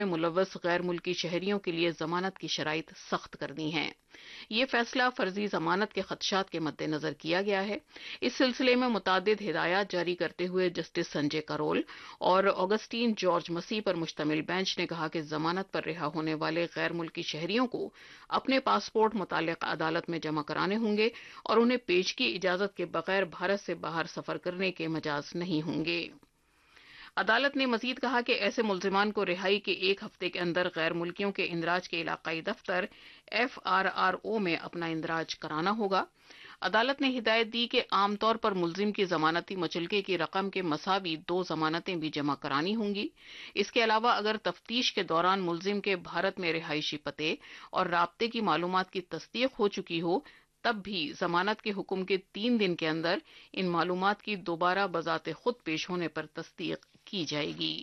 ملوث غیر ملکی شہریوں کے لیے ضمانت کی شرائط سخت کر دی ہیں۔ یہ فیصلہ فرضی ضمانت کے خدشات کے مد نظر کیا گیا ہے۔ اس سلسلے میں متعدد ہدایات جاری کرتے ہوئے جسٹس سنجے کرول اور آگسٹین جارج مسیح پر مشتمل بینچ نے کہا کہ ضمانت پر رہا ہونے والے غیر ملکی شہریوں کو اپنے پاسپورٹ متعلقہ عدالت میں جمع کرانے ہوں گے اور انہیں پیشگی اجازت کے بغیر بھارت سے باہر سفر کرنے کے مجاز نہیں ہوں گے۔ عدالت نے مزید کہا کہ ایسے ملزمان کو رہائی کے ایک ہفتے کے اندر غیر ملکیوں کے اندراج کے علاقائی دفتر FRRO میں اپنا اندراج کرانا ہوگا۔ عدالت نے ہدایت دی کہ عام طور پر ملزم کی ضمانتی مچلکے کی رقم کے مساوی 2 ضمانتیں بھی جمع کرانی ہوں گی۔ اس کے علاوہ اگر تفتیش کے دوران ملزم کے بھارت میں رہائشی پتے اور رابطے کی معلومات کی تصدیق ہو چکی ہو تب بھی ضمانت کے حکم کے 3 دن کے اندر ان معلومات کی دوبارہ بذات خود پیش ہونے پر تصدیق کی جائے گی۔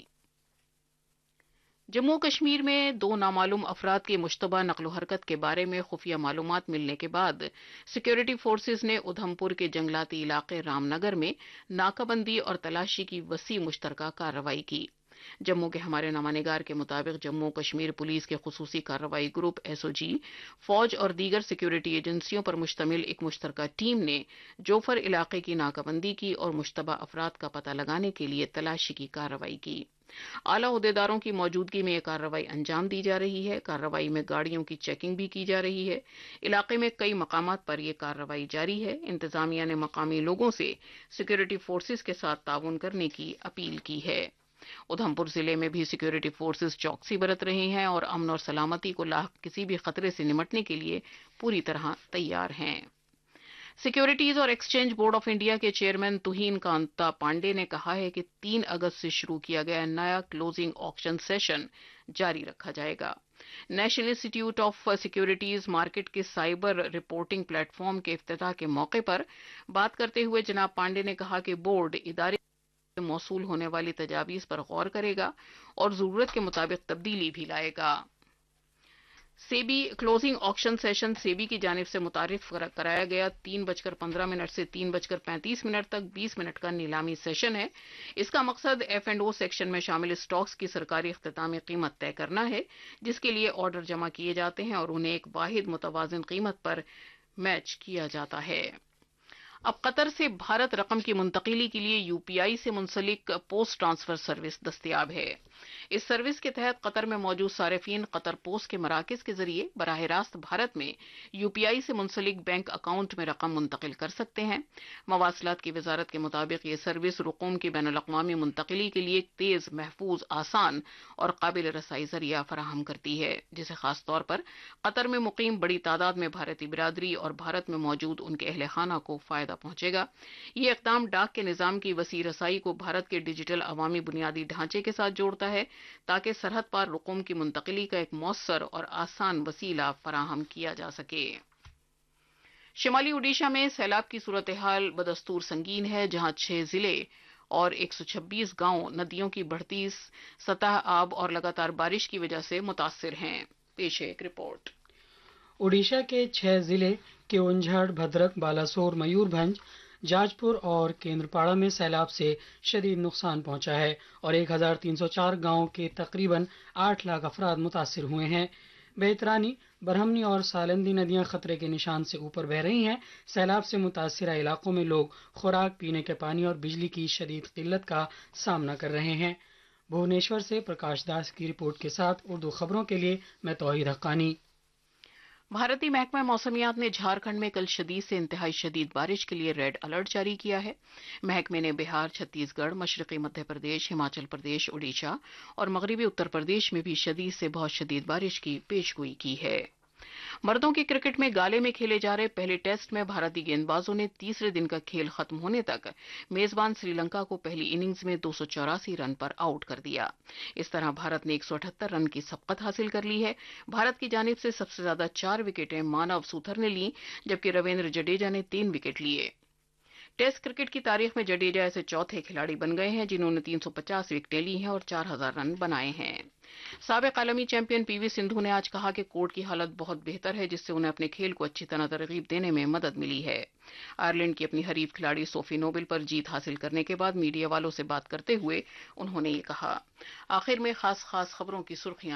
جموں و کشمیر میں 2 نامعلوم افراد کی مشتبہ نقل و حرکت کے بارے میں خفیہ معلومات ملنے کے بعد سیکورٹی فورسز نے ادھم پور کے جنگلاتی علاقے رام نگر میں ناکہ بندی اور تلاشی کی وسیع مشترکہ کارروائی کی۔ جموں کے ہمارے نامہ نگار کے مطابق جموں و کشمیر پولیس کے خصوصی کارروائی گروپ SOG، فوج اور دیگر سیکورٹی ایجنسیوں پر مشتمل ایک مشترکہ ٹیم نے جوفر علاقے کی ناکہ بندی کی اور مشتبہ افراد کا پتہ لگانے کے لیے تلاشی کی کارروائی کی۔ اعلیٰ عہدیداروں کی موجودگی میں یہ کارروائی انجام دی جا رہی ہے۔ کارروائی میں گاڑیوں کی چیکنگ بھی کی جا رہی ہے۔ علاقے میں کئی مقامات پر یہ کارروائی جاری ہے۔ انتظامیہ نے مقامی لوگوں سے سیکورٹی فورسز کے ساتھ تعاون کرنے کی اپیل کی ہے۔ ادھم پور ضلع میں بھی سیکورٹی فورسز چوکسی برت رہے ہیں اور امن اور سلامتی کو لاحق کسی بھی خطرے سے نمٹنے کے لیے پوری طرح تیار ہیں۔ سیکورٹیز اور ایکسچینج بورڈ آف انڈیا کے چیئرمین توہین کانتا پانڈے نے کہا ہے کہ 3 اگست سے شروع کیا گیا نیا کلوزنگ آکشن سیشن جاری رکھا جائے گا۔ نیشنل انسٹی ٹیوٹ آف سیکورٹیز مارکیٹ کے سائبر رپورٹنگ پلیٹ فارم کے افتتاح کے موقع پر بات کرتے ہوئے جناب پانڈے نے کہا کہ بورڈ ادارے موصول ہونے والی تجاویز پر غور کرے گا اور ضرورت کے مطابق تبدیلی بھی لائے گا۔ سیبی کلوزنگ آکشن سیشن سیبی کی جانب سے متعارف کرایا گیا 3:15 سے 3:35 تک 20 منٹ کا نیلامی سیشن ہے۔ اس کا مقصد F&O سیکشن میں شامل اسٹاکس کی سرکاری اختتامی قیمت طے کرنا ہے، جس کے لیے آرڈر جمع کیے جاتے ہیں اور انہیں ایک واحد متوازن قیمت پر میچ کیا جاتا ہے۔ اب قطر سے بھارت رقم کی منتقلی کے لیے UPI سے منسلک پوسٹ ٹرانسفر سروس دستیاب ہے۔ اس سروس کے تحت قطر میں موجود صارفین قطر پوسٹ کے مراکز کے ذریعے براہ راست بھارت میں UPI سے منسلک بینک اکاؤنٹ میں رقم منتقل کر سکتے ہیں۔ مواصلات کی وزارت کے مطابق یہ سروس رقوم کی بین الاقوامی منتقلی کے لیے ایک تیز، محفوظ، آسان اور قابل رسائی ذریعہ فراہم کرتی ہے، جسے خاص طور پر قطر میں مقیم بڑی تعداد میں بھارتی برادری اور بھارت میں موجود ان کے اہل خانہ کو فائدہ پہنچے گا۔ یہ اقدام ڈاک کے نظام کی وسیع رسائی کو بھارت کے ڈیجیٹل عوامی بنیادی ڈھانچے کے ساتھ جوڑتا ہے تاکہ سرحد پار رقوم کی منتقلی کا ایک مؤثر اور آسان وسیلہ فراہم کیا جا سکے۔ شمالی اوڈیشہ میں سیلاب کی صورتحال بدستور سنگین ہے، جہاں 6 ضلع اور 126 گاؤں ندیوں کی بڑھتی سطح آب اور لگاتار بارش کی وجہ سے متاثر ہیں۔ پیش ہے ایک رپورٹ۔ اوڈیشہ کے 6 ضلع کیونجھڑ، بھدرک، بالاسور، میور بھنج، جاج پور اور کیندرپاڑا میں سیلاب سے شدید نقصان پہنچا ہے اور 1304 گاؤں کے تقریباً 8 لاکھ افراد متاثر ہوئے ہیں۔ بیترانی، برہمنی اور سالندی ندیاں خطرے کے نشان سے اوپر بہہ رہی ہیں۔ سیلاب سے متاثرہ علاقوں میں لوگ خوراک، پینے کے پانی اور بجلی کی شدید قلت کا سامنا کر رہے ہیں۔ بھونیشور سے پرکاش داس کی رپورٹ کے ساتھ اردو خبروں کے لیے میں توحید حقانی۔ بھارتی محکمہ موسمیات نے جھارکھنڈ میں کل شدید سے انتہائی شدید بارش کے لیے ریڈ الرٹ جاری کیا ہے۔ محکمے نے بہار، چھتیس گڑھ، مشرقی مدھیہ پردیش، ہماچل پردیش، اڈیشہ اور مغربی اتر پردیش میں بھی شدید سے بہت شدید بارش کی پیشگوئی کی ہے۔ مردوں کے کرکٹ میں گالے میں کھیلے جا رہے پہلے ٹیسٹ میں بھارتی گیندبازوں نے تیسرے دن کا کھیل ختم ہونے تک میزبان سری لنکا کو پہلی اننگز میں 284 رن پر آؤٹ کر دیا۔ اس طرح بھارت نے 178 رن کی سبقت حاصل کر لی ہے۔ بھارت کی جانب سے سب سے زیادہ 4 وکٹیں مانو سوتھر نے لیں، جبکہ رویندر جڈیجا نے 3 وکٹ لیے۔ टेस्ट क्रिकेट की तारीख में जडेजा ऐसे चौथे खिलाड़ी बन गए हैं जिन्होंने 350 विकेटें ली हैं और 4000 रन बनाए हैं। साबिक आलमी चैंपियन पीवी सिंधु ने आज कहा कि कोर्ट की हालत बहुत बेहतर है, जिससे उन्हें अपने खेल को अच्छी तरह तरगीब देने में मदद मिली है। आयरलैंड की अपनी हरीफ खिलाड़ी सोफी नोबेल पर जीत हासिल करने के बाद मीडिया वालों से बात करते हुए उन्होंने ये कहा। आखिर में खास खबरों की सुर्खियां।